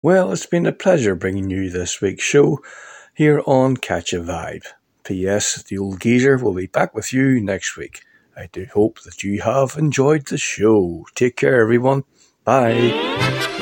Well, it's been a pleasure bringing you this week's show here on Catch a Vibe. P.S. The old geezer will be back with you next week. I do hope that you have enjoyed the show. Take care, everyone. Bye.